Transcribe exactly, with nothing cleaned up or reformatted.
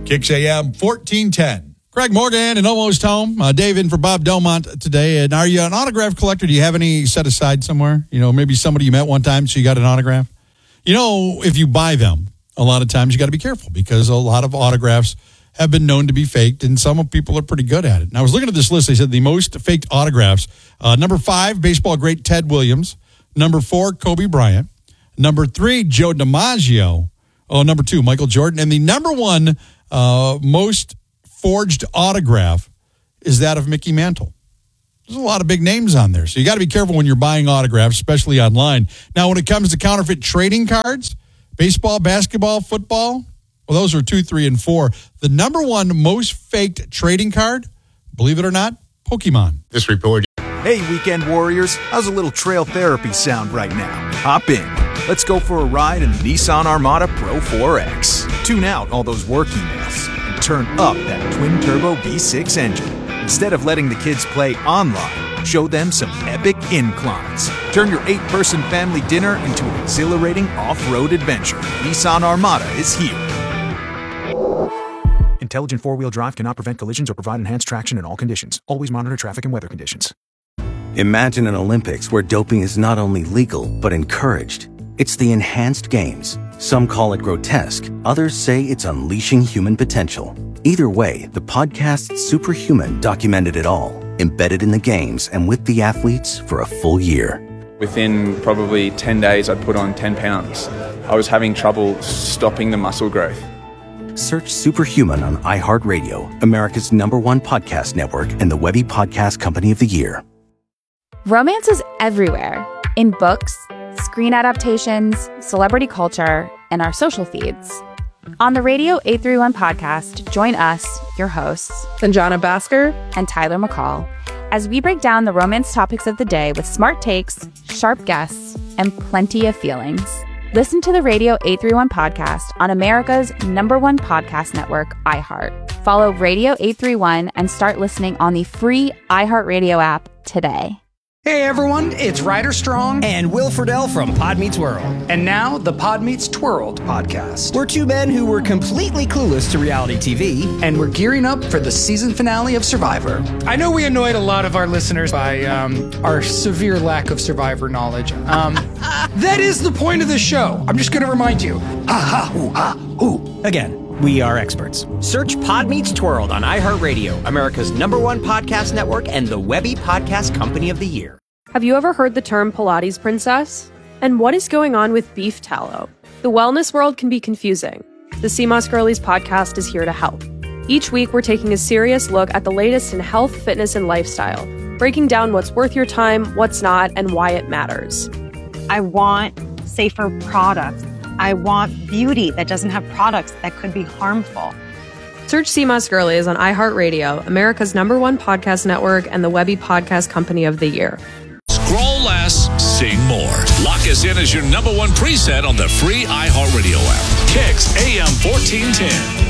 Kicks A M fourteen ten. Craig Morgan and Almost Home. Uh, Dave in for Bob Delmont today. And are you an autograph collector? Do you have any set aside somewhere? You know, maybe somebody you met one time, so you got an autograph. You know, if you buy them, a lot of times you got to be careful because a lot of autographs have been known to be faked, and some people are pretty good at it. And I was looking at this list. They said the most faked autographs. Uh, number five, baseball great Ted Williams. Number four, Kobe Bryant. Number three, Joe DiMaggio. Oh, number two, Michael Jordan. And the number one uh, most forged autograph is that of Mickey Mantle. There's a lot of big names on there. So you got to be careful when you're buying autographs, especially online. Now, when it comes to counterfeit trading cards, baseball, basketball, football, well, those are two, three, and four. The number one most faked trading card, believe it or not, Pokemon. This report. Hey, weekend warriors. How's a little trail therapy sound right now? Hop in. Let's go for a ride in the Nissan Armada Pro four X. Tune out all those work emails and turn up that twin-turbo V six engine. Instead of letting the kids play online, show them some epic inclines. Turn your eight-person family dinner into an exhilarating off-road adventure. Nissan Armada is here. Intelligent four-wheel drive cannot prevent collisions or provide enhanced traction in all conditions. Always monitor traffic and weather conditions. Imagine an Olympics where doping is not only legal, but encouraged. It's the enhanced games. Some call it grotesque. Others say it's unleashing human potential. Either way, the podcast Superhuman documented it all, embedded in the games and with the athletes for a full year. Within probably ten days, I'd put on ten pounds. I was having trouble stopping the muscle growth. Search Superhuman on iHeartRadio, America's number one podcast network and the Webby Podcast Company of the Year. Romance is everywhere. In books, screen adaptations, celebrity culture, and our social feeds. On the Radio eight thirty-one podcast, join us, your hosts, Sanjana Bhaskar and Tyler McCall, as we break down the romance topics of the day with smart takes, sharp guests, and plenty of feelings. Listen to the Radio eight thirty-one podcast on America's number one podcast network, iHeart. Follow Radio eight thirty-one and start listening on the free iHeartRadio app today. Hey everyone, it's Ryder Strong and Will Friedle from Pod Meets World. And now the Pod Meets Twirled podcast. We're two men who were completely clueless to reality T V. And we're gearing up for the season finale of Survivor. I know we annoyed a lot of our listeners by um, our severe lack of Survivor knowledge. Um, that is the point of the show. I'm just going to remind you. Ha ha hoo ha hoo. Again, we are experts. Search Pod Meets Twirled on iHeartRadio, America's number one podcast network and the Webby Podcast Company of the Year. Have you ever heard the term Pilates princess? And what is going on with beef tallow? The wellness world can be confusing. The C M O S Girlies podcast is here to help. Each week, we're taking a serious look at the latest in health, fitness, and lifestyle, breaking down what's worth your time, what's not, and why it matters. I want safer products. I want beauty that doesn't have products that could be harmful. Search C M O S Girlies on iHeartRadio, America's number one podcast network and the Webby Podcast Company of the Year. Scroll less, sing more. Lock us in as your number one preset on the free iHeartRadio app. Kicks A M fourteen ten.